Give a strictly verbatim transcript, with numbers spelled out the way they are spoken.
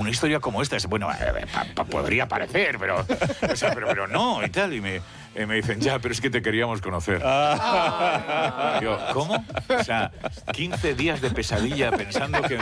una historia como esta. Bueno, eh, pa, pa, podría parecer, pero, o sea, pero, pero no, y tal. Y me, eh, me dicen, ya, pero es que te queríamos conocer. Ah. Yo, ¿cómo? O sea, quince días de pesadilla pensando que